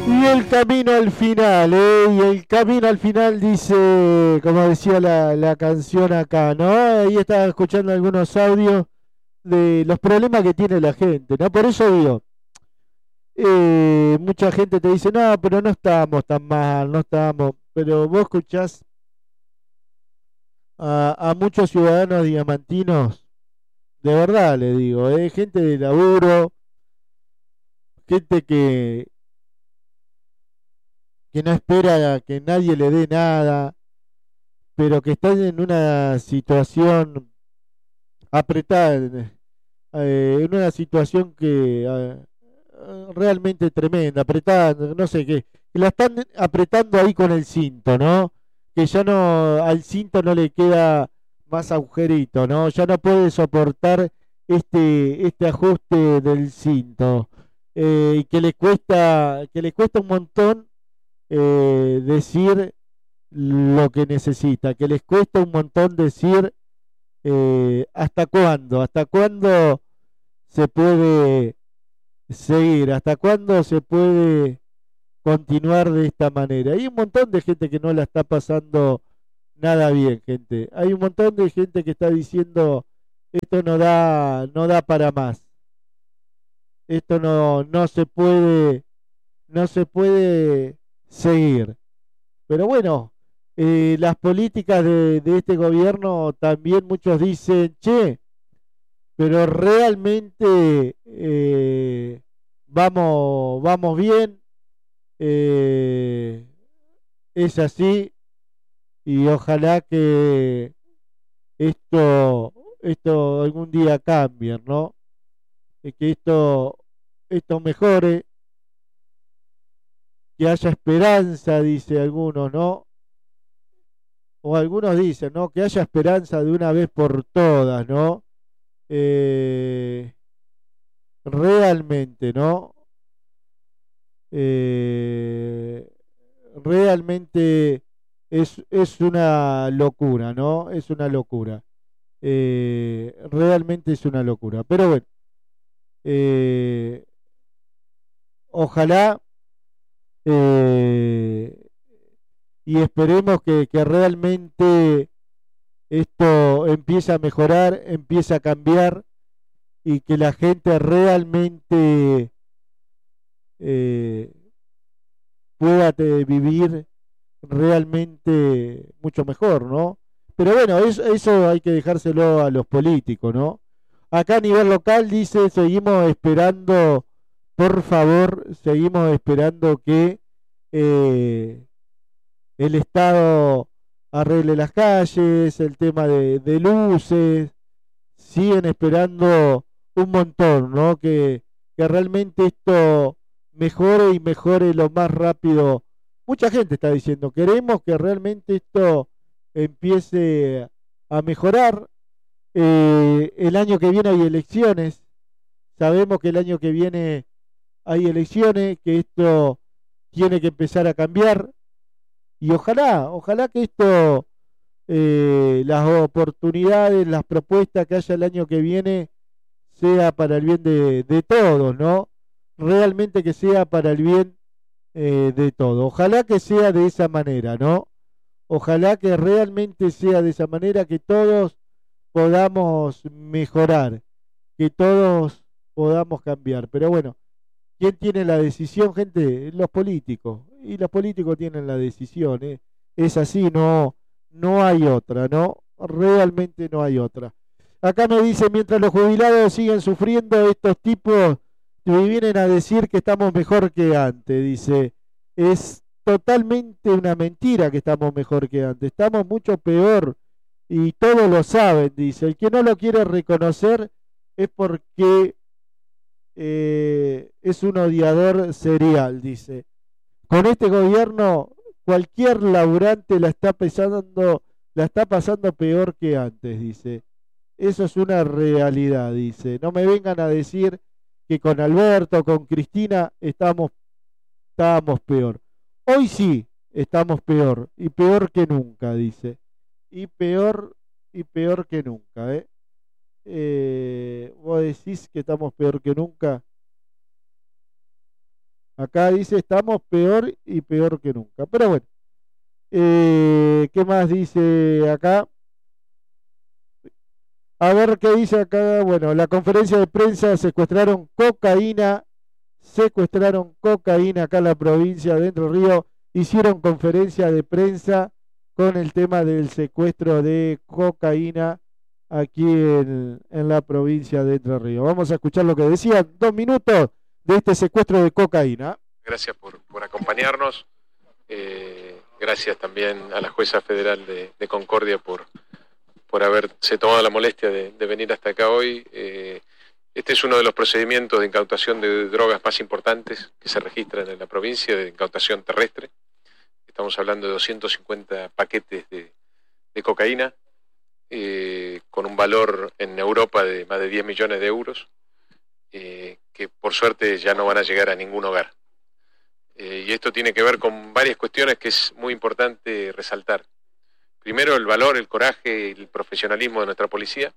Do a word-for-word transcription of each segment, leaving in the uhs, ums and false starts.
Y el camino al final, ¿eh? Y el camino al final dice, como decía la, la canción acá, ¿no? Ahí estaba escuchando algunos audios de los problemas que tiene la gente, ¿no? Por eso digo, eh, mucha gente te dice, no, pero no estamos tan mal, no estamos. Pero vos escuchás a, a muchos ciudadanos diamantinos, de verdad le digo, ¿eh? Gente de laburo, gente que, que no espera que nadie le dé nada, pero que está en una situación apretada, eh, en una situación que eh, realmente tremenda, apretada, no sé qué, que la están apretando ahí con el cinto, ¿no? Que ya no, al cinto no le queda más agujerito, ¿no? Ya no puede soportar este, este ajuste del cinto, eh, y que le cuesta, que le cuesta un montón eh, decir lo que necesita, que les cuesta un montón decir eh, hasta cuándo, hasta cuándo se puede seguir, hasta cuándo se puede continuar de esta manera. Hay un montón de gente que no la está pasando nada bien, gente. Hay un montón de gente que está diciendo esto no da, no da para más. Esto no, no se puede, no se puede seguir. Pero bueno, eh, las políticas de, de este gobierno también muchos dicen, che, pero realmente eh, vamos, vamos bien, eh, es así y ojalá que esto, esto algún día cambie, ¿no? Y que esto, esto mejore, que haya esperanza, dice algunos, ¿no? O algunos dicen, ¿no? Que haya esperanza de una vez por todas, ¿no? Eh, realmente, ¿no? Eh, realmente es, es una locura, ¿no? Es una locura. Eh, realmente es una locura. Pero bueno, eh, ojalá eh, y esperemos que, que realmente esto empiece a mejorar, empiece a cambiar y que la gente realmente eh, pueda te- vivir realmente mucho mejor, ¿no? Pero bueno, eso, eso hay que dejárselo a los políticos, ¿no? Acá a nivel local dice, seguimos esperando, por favor, seguimos esperando que eh, el Estado arregle las calles, el tema de, de luces, siguen esperando un montón, ¿no? Que, que realmente esto mejore y mejore lo más rápido. Mucha gente está diciendo, queremos que realmente esto empiece a mejorar. Eh, el año que viene hay elecciones, sabemos que el año que viene hay elecciones, que esto tiene que empezar a cambiar y ojalá, ojalá que esto, eh, las oportunidades, las propuestas que haya el año que viene sea para el bien de, de todos, ¿no? Realmente que sea para el bien eh, de todos. Ojalá que sea de esa manera, ¿no? Ojalá que realmente sea de esa manera, que todos podamos mejorar, que todos podamos cambiar. Pero bueno, ¿quién tiene la decisión, gente? Los políticos. Y los políticos tienen la decisión, ¿eh? Es así, no, no hay otra, ¿no? Realmente no hay otra. Acá me dice, mientras los jubilados siguen sufriendo, estos tipos me vienen a decir que estamos mejor que antes, dice. Es totalmente una mentira que estamos mejor que antes. Estamos mucho peor y todos lo saben, dice. El que no lo quiere reconocer es porque eh, es un odiador serial, dice. Con este gobierno, cualquier laburante la está pasando, la está pasando peor que antes, dice. Eso es una realidad, dice. No me vengan a decir que con Alberto, con Cristina, estamos, estábamos peor. Hoy sí estamos peor, y peor que nunca, dice. Y peor, y peor que nunca, ¿eh? Eh, vos decís que estamos peor que nunca. Acá dice, estamos peor y peor que nunca. Pero bueno, eh, ¿qué más dice acá? A ver qué dice acá. Bueno, la conferencia de prensa, secuestraron cocaína, secuestraron cocaína acá en la provincia de Entre Ríos. Hicieron conferencia de prensa con el tema del secuestro de cocaína aquí en, en la provincia de Entre Ríos. Vamos a escuchar lo que decían, dos minutos de este secuestro de cocaína. Gracias por, por acompañarnos. Eh, gracias también a la jueza federal de, de Concordia por, por haberse tomado la molestia de, de venir hasta acá hoy. Eh, este es uno de los procedimientos de incautación de drogas más importantes que se registran en la provincia, de incautación terrestre. Estamos hablando de doscientos cincuenta paquetes de, de cocaína, eh, con un valor en Europa de más de diez millones de euros, eh, que por suerte ya no van a llegar a ningún hogar. Eh, y esto tiene que ver con varias cuestiones que es muy importante resaltar. Primero, el valor, el coraje y el profesionalismo de nuestra policía.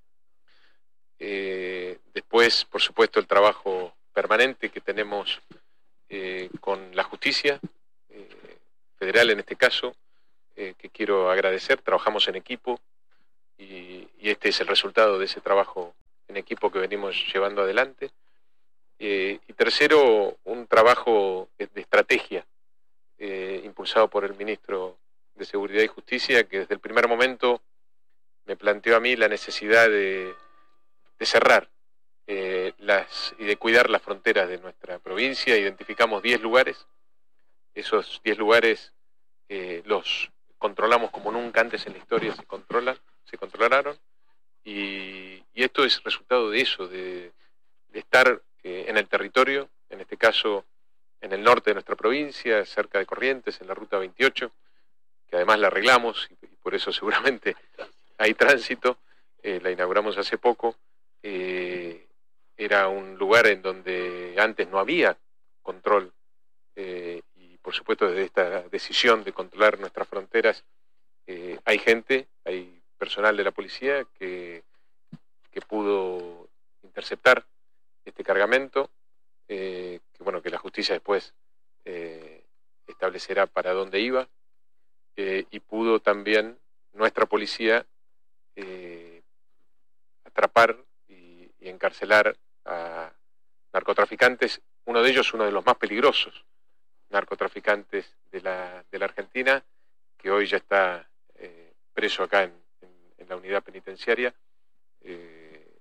Eh, después, por supuesto, el trabajo permanente que tenemos eh, con la justicia eh, federal en este caso, eh, que quiero agradecer. Trabajamos en equipo y, y este es el resultado de ese trabajo en equipo que venimos llevando adelante. Eh, y tercero, un trabajo de estrategia eh, impulsado por el ministro de Seguridad y Justicia, que desde el primer momento me planteó a mí la necesidad de, de cerrar eh, las y de cuidar las fronteras de nuestra provincia. Identificamos diez lugares. Esos diez lugares eh, los controlamos como nunca antes en la historia se controlan, se controlaron, y, y esto es resultado de eso, de, de estar eh, en el territorio, en este caso en el norte de nuestra provincia, cerca de Corrientes, en la ruta veintiocho, que además la arreglamos y, y por eso seguramente hay tránsito, eh, la inauguramos hace poco. Eh, era un lugar en donde antes no había control, eh, y por supuesto desde esta decisión de controlar nuestras fronteras eh, hay gente, hay personal de la policía que, que pudo interceptar este cargamento, eh, que bueno, que la justicia después eh, establecerá para dónde iba, eh, y pudo también nuestra policía eh, atrapar y, y encarcelar a narcotraficantes, uno de ellos uno de los más peligrosos narcotraficantes de la, de la Argentina, que hoy ya está eh, preso acá en, en, en la unidad penitenciaria. Eh,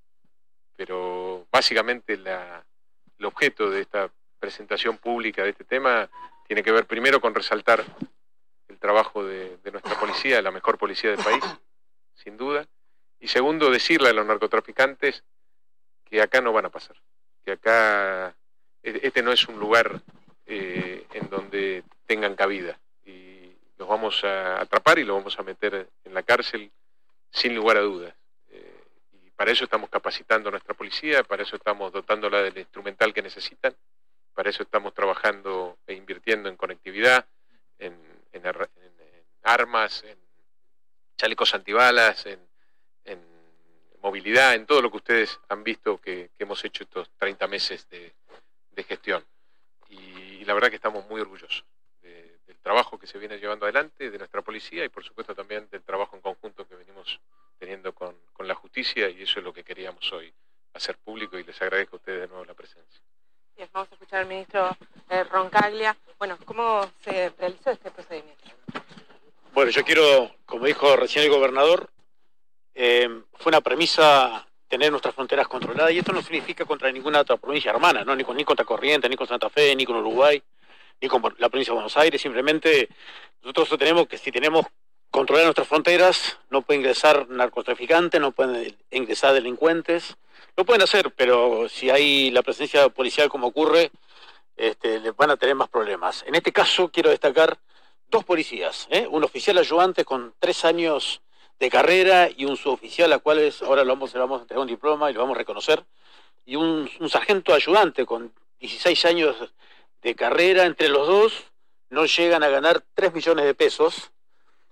pero básicamente la, el objeto de esta presentación pública de este tema tiene que ver primero con resaltar el trabajo de, de nuestra policía, la mejor policía del país, sin duda, y segundo, decirle a los narcotraficantes que acá no van a pasar, que acá este no es un lugar eh, en donde tengan cabida, y los vamos a atrapar y los vamos a meter en la cárcel sin lugar a dudas. Eh, y para eso estamos capacitando a nuestra policía, para eso estamos dotándola del instrumental que necesitan, para eso estamos trabajando e invirtiendo en conectividad, en, en, en, en armas, en chalecos antibalas, en, en movilidad, en todo lo que ustedes han visto que, que hemos hecho estos treinta meses de, de gestión. Y, y la verdad que estamos muy orgullosos de, del trabajo que se viene llevando adelante, de nuestra policía y por supuesto también del trabajo en conjunto que venimos teniendo con, con la justicia, y eso es lo que queríamos hoy hacer público, y les agradezco a ustedes de nuevo la presencia. Bien, vamos a escuchar al ministro eh, Roncaglia. Bueno, ¿cómo se realizó este procedimiento? Bueno, yo quiero, como dijo recién el gobernador, eh, fue una premisa tener nuestras fronteras controladas, y esto no significa contra ninguna otra provincia hermana, ¿no? Ni, con, ni contra Corrientes, ni con Santa Fe, ni con Uruguay, ni con la provincia de Buenos Aires. Simplemente nosotros tenemos que, si tenemos controlar nuestras fronteras, no pueden ingresar narcotraficantes, no pueden ingresar delincuentes, lo pueden hacer, pero si hay la presencia policial como ocurre, este, les van a tener más problemas. En este caso quiero destacar dos policías, ¿eh? Un oficial ayudante con tres años de carrera y un suboficial, a cuales ahora lo vamos, le vamos a entregar un diploma y lo vamos a reconocer, y un, un sargento ayudante con dieciséis años de carrera. Entre los dos no llegan a ganar tres millones de pesos,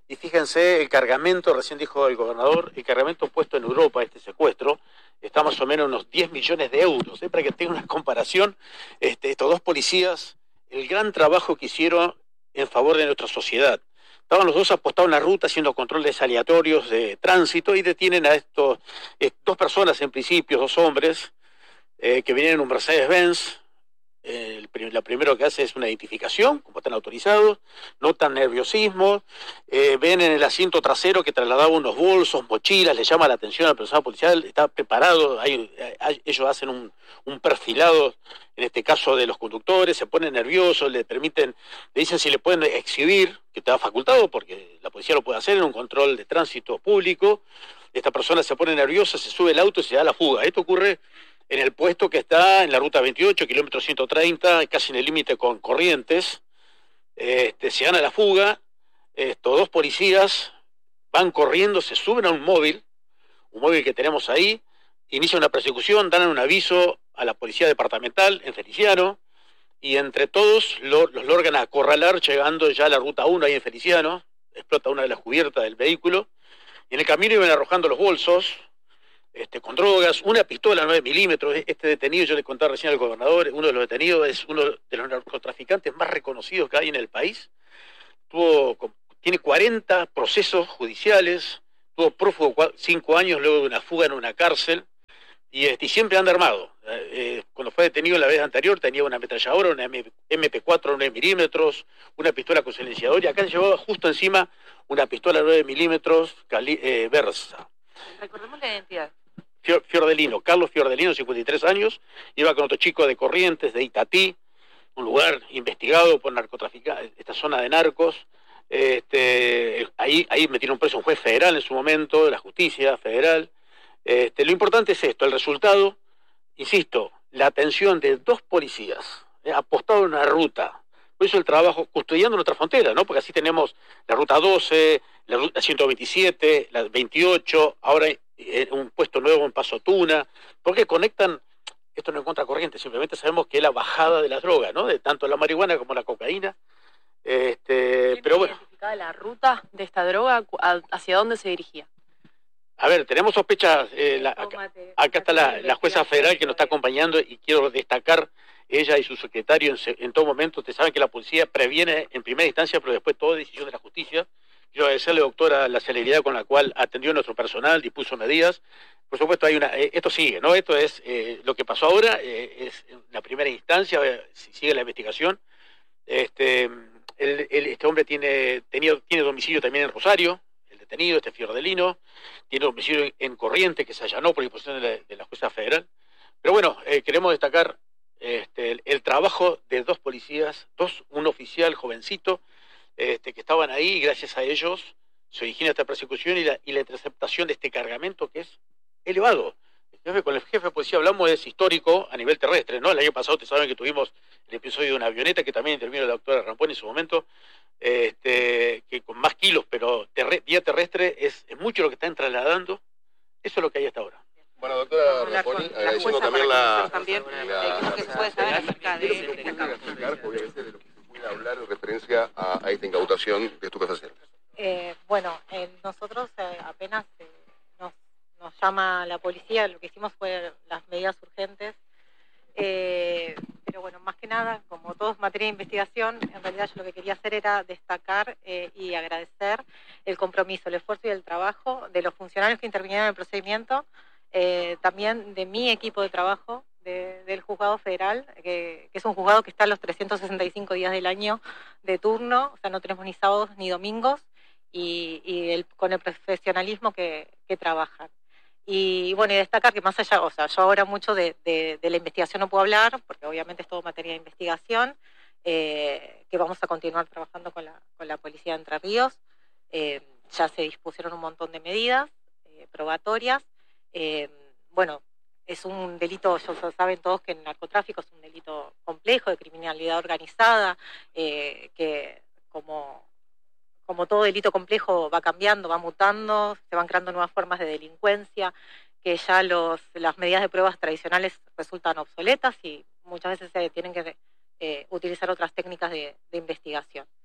Y fíjense, el cargamento, recién dijo el gobernador, el cargamento puesto en Europa, este secuestro, está más o menos unos diez millones de euros. ¿eh? Para que tengan una comparación, este, estos dos policías, el gran trabajo que hicieron en favor de nuestra sociedad. Estaban los dos apostados en la ruta haciendo controles aleatorios de tránsito y detienen a estos eh, dos personas en principio, dos hombres, eh, que vienen en un Mercedes-Benz. El, la primero que hace es una identificación, como están autorizados, notan nerviosismo, eh, ven en el asiento trasero que trasladaba unos bolsos, mochilas, le llama la atención al personal policial, está preparado, hay, hay, ellos hacen un, un perfilado, en este caso de los conductores, se ponen nerviosos, le permiten, le dicen si le pueden exhibir, que está facultado, porque la policía lo puede hacer en un control de tránsito público. Esta persona se pone nerviosa, se sube el auto y se da la fuga. Esto ocurre en el puesto que está en la ruta veintiocho, kilómetro ciento treinta, casi en el límite con Corrientes. Este, se dan a la fuga, estos dos policías van corriendo, se suben a un móvil, un móvil que tenemos ahí, inician una persecución, dan un aviso a la policía departamental en Feliciano, y entre todos lo, los logran acorralar, llegando ya a la ruta uno ahí en Feliciano, explota una de las cubiertas del vehículo, y en el camino iban arrojando los bolsos, Este, con drogas, una pistola nueve milímetros. Este detenido, yo le contaba recién al gobernador, uno de los detenidos es uno de los narcotraficantes más reconocidos que hay en el país. Tuvo, tiene cuarenta procesos judiciales, tuvo prófugo cinco años luego de una fuga en una cárcel, y, este, y siempre anda armado. Eh, cuando fue detenido la vez anterior tenía una ametralladora, una eme pe cuatro nueve milímetros, una pistola con silenciador, y acá llevaba justo encima una pistola nueve milímetros eh, Versa. Recordemos la identidad. Fiordelino, Carlos Fiordelino, cincuenta y tres años, iba con otro chico de Corrientes, de Itatí, un lugar investigado por narcotraficantes, esta zona de narcos. Este, ahí, ahí metieron preso un juez federal en su momento, de la justicia federal. Este, lo importante es esto, el resultado, insisto, la atención de dos policías, eh, apostado en una ruta, por eso el trabajo, custodiando nuestra frontera, ¿no? Porque así tenemos la ruta doce, la ruta ciento veintisiete, la veintiocho, ahora eh, un puesto nuevo en Paso Tuna, porque conectan, esto no es contracorriente, simplemente sabemos que es la bajada de las drogas, ¿no? De tanto la marihuana como la cocaína. Este, pero bueno. ¿Identificada la ruta de esta droga? ¿Hacia dónde se dirigía? A ver, tenemos sospechas, eh, la, acá, acá está la, la jueza federal que nos está acompañando y quiero destacar, ella y su secretario en, en todo momento, ustedes saben que la policía previene en primera instancia, pero después todo decisión de la justicia. Quiero agradecerle, doctora, la celeridad con la cual atendió a nuestro personal, dispuso medidas. Por supuesto, hay una, eh, esto sigue, ¿no? Esto es eh, lo que pasó ahora, eh, es la primera instancia, eh, sigue la investigación. Este, el, el, este hombre tiene, tenía, tiene domicilio también en Rosario, el detenido, este Fiordelino, tiene domicilio en Corrientes, que se allanó por disposición de la, de la jueza federal. Pero bueno, eh, queremos destacar este, el, el trabajo de dos policías, dos, un oficial jovencito, Este, que estaban ahí, y gracias a ellos se origina esta persecución y la, y la interceptación de este cargamento que es elevado. El jefe, con el jefe de policía hablamos, es histórico a nivel terrestre, ¿no? El año pasado ustedes saben que tuvimos el episodio de una avioneta que también intervino la doctora Ramponi en su momento, este, que con más kilos, pero terre, vía terrestre es, es mucho lo que están trasladando. Eso es lo que hay hasta ahora. Bueno, doctora Ramponi, agradeciendo también la... También, la, que se puede saber acerca de... hablar en referencia a, a esta incautación de estupefacientes. Eh, bueno, eh, nosotros eh, apenas eh, nos, nos llama la policía, lo que hicimos fue las medidas urgentes, eh, pero bueno, más que nada, como todo es materia de investigación, en realidad yo lo que quería hacer era destacar eh, y agradecer el compromiso, el esfuerzo y el trabajo de los funcionarios que intervinieron en el procedimiento, eh, también de mi equipo de trabajo, De, del juzgado federal, que, que es un juzgado que está los trescientos sesenta y cinco días del año de turno, o sea, no tenemos ni sábados ni domingos, y, y el, con el profesionalismo que, que trabajan. Y bueno, y destacar que más allá, o sea, yo ahora mucho de, de, de la investigación no puedo hablar, porque obviamente es todo materia de investigación, eh, que vamos a continuar trabajando con la, con la policía de Entre Ríos, eh, ya se dispusieron un montón de medidas eh, probatorias, eh, bueno, es un delito, ya saben todos que el narcotráfico es un delito complejo de criminalidad organizada, eh, que como, como todo delito complejo va cambiando, va mutando, se van creando nuevas formas de delincuencia, que ya los, las medidas de pruebas tradicionales resultan obsoletas y muchas veces se tienen que eh, utilizar otras técnicas de, de investigación.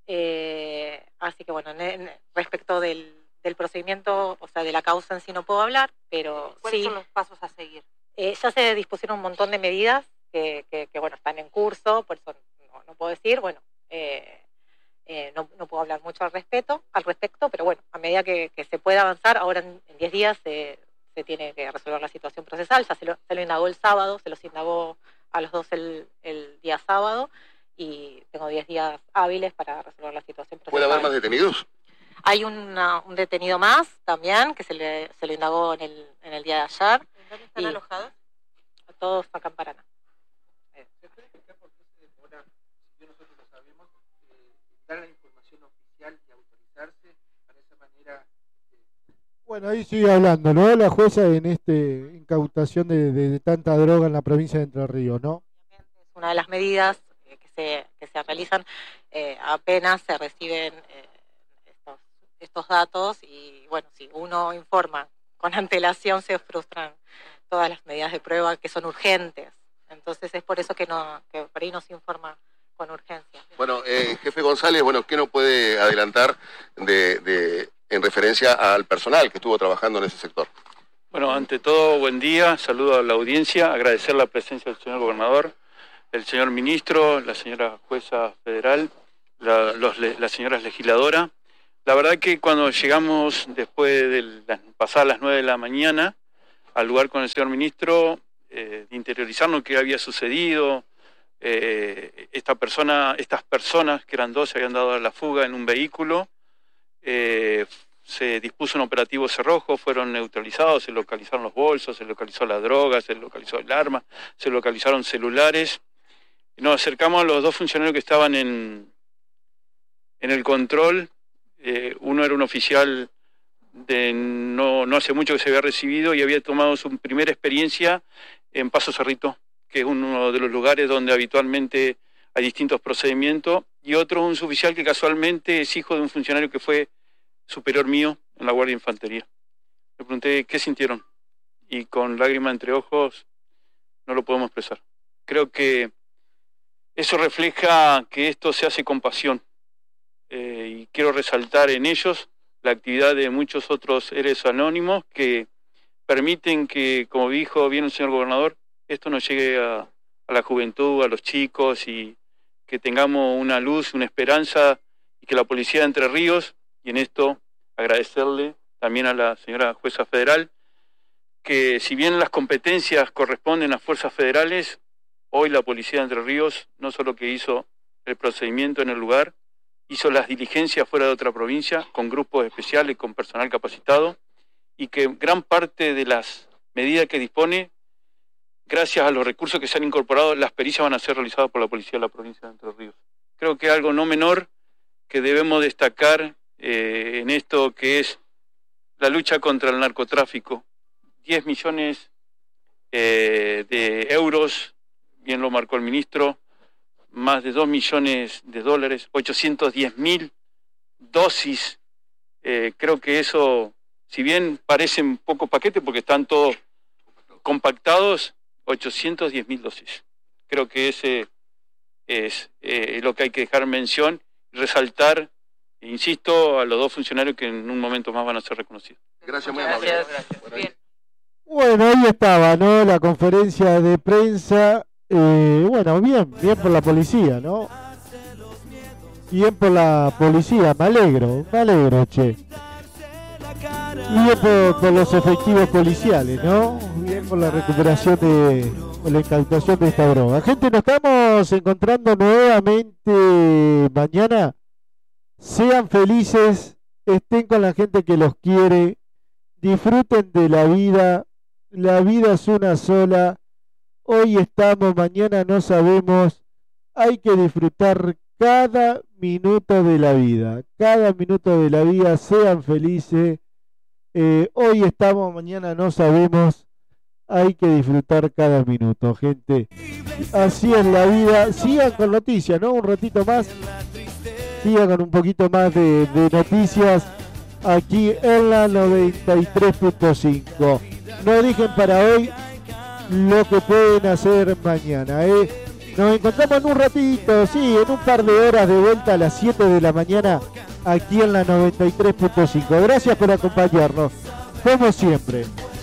Eh, así que bueno, en, en, respecto del, del procedimiento, o sea, de la causa en sí no puedo hablar, pero ¿Cuáles sí, son los pasos a seguir? Eh, ya se dispusieron un montón de medidas que, que, que bueno, están en curso, por eso no, no puedo decir, bueno, eh, eh, no, no puedo hablar mucho al respecto, al respecto, pero bueno, a medida que, que se pueda avanzar, ahora en diez días se, se tiene que resolver la situación procesal, ya se lo, se lo indagó el sábado, se los indagó a los dos el, el día sábado, y tengo diez días hábiles para resolver la situación procesal. ¿Puede haber más detenidos? Hay una, un detenido más también, que se le, se lo indagó en el, en el día de ayer. ¿En dónde están y alojados? Todos acá en Paraná. ¿Se puede explicar por qué se demora, si bien nosotros lo sabemos, eh, dar la información oficial y autorizarse para esa manera? Eh... Bueno, ahí sigue hablando, ¿no? La jueza en este incautación de, de, de tanta droga en la provincia de Entre Ríos, ¿no? Es una de las medidas que se, que se realizan eh, apenas se reciben eh, estos, estos datos y, bueno, si uno informa con antelación se frustran todas las medidas de prueba que son urgentes. Entonces es por eso que, no, que por ahí nos informa con urgencia. Bueno, eh, jefe González, bueno, ¿qué nos puede adelantar de, de, en referencia al personal que estuvo trabajando en ese sector? Bueno, ante todo, buen día, saludo a la audiencia, agradecer la presencia del señor gobernador, el señor ministro, la señora jueza federal, la, los, las señoras legisladoras. La verdad que cuando llegamos después de las, pasadas las nueve de la mañana al lugar con el señor ministro, eh, de interiorizarnos qué había sucedido, eh, esta persona, estas personas, que eran dos, se habían dado a la fuga en un vehículo, eh, se dispuso un operativo cerrojo, fueron neutralizados, se localizaron los bolsos, se localizó la droga, se localizó el arma, se localizaron celulares. Nos acercamos a los dos funcionarios que estaban en, en el control. Eh, uno era un oficial de no, no hace mucho que se había recibido y había tomado su primera experiencia en Paso Cerrito, que es uno de los lugares donde habitualmente hay distintos procedimientos, y otro un suboficial que casualmente es hijo de un funcionario que fue superior mío en la Guardia de Infantería. Le pregunté qué sintieron y con lágrimas entre ojos no lo podemos expresar. Creo que eso refleja que esto se hace con pasión, eh, y quiero resaltar en ellos la actividad de muchos otros héroes anónimos que permiten que, como dijo bien el señor gobernador, esto nos llegue a, a la juventud, a los chicos, y que tengamos una luz, una esperanza, y que la Policía de Entre Ríos, y en esto agradecerle también a la señora jueza federal, que si bien las competencias corresponden a fuerzas federales, hoy la Policía de Entre Ríos no solo que hizo el procedimiento en el lugar, hizo las diligencias fuera de otra provincia, con grupos especiales, con personal capacitado, y que gran parte de las medidas que dispone, gracias a los recursos que se han incorporado, las pericias van a ser realizadas por la Policía de la provincia de Entre Ríos. Creo que algo no menor que debemos destacar eh, en esto que es la lucha contra el narcotráfico. diez millones eh, de euros, bien lo marcó el ministro, más de dos millones de dólares, ochocientos diez mil dosis. Eh, creo que eso, si bien parecen pocos paquetes porque están todos compactados, ochocientos diez mil dosis. Creo que ese es eh, lo que hay que dejar mención y resaltar, insisto, a los dos funcionarios que en un momento más van a ser reconocidos. Gracias, muy amable. Gracias. Bien. Bueno, ahí estaba, ¿no? La conferencia de prensa. Eh, bueno, bien, bien por la policía, ¿no? Bien por la policía, me alegro, me alegro, che. Bien por, por los efectivos policiales, ¿no? Bien por la recuperación de, por la incautación de esta droga. Gente, nos estamos encontrando nuevamente mañana. Sean felices, estén con la gente que los quiere, disfruten de la vida. La vida es una sola. Hoy estamos, mañana no sabemos. Hay que disfrutar cada minuto de la vida. Cada minuto de la vida, sean felices. Eh, hoy estamos, mañana no sabemos. Hay que disfrutar cada minuto, gente. Así es la vida. Sigan con noticias, ¿no? Un ratito más. Sigan con un poquito más de, de noticias aquí en la noventa y tres punto cinco. No dejen para hoy lo que pueden hacer mañana, ¿eh? Nos encontramos en un ratito, sí, en un par de horas de vuelta a las siete de la mañana aquí en la noventa y tres punto cinco. Gracias por acompañarnos, como siempre.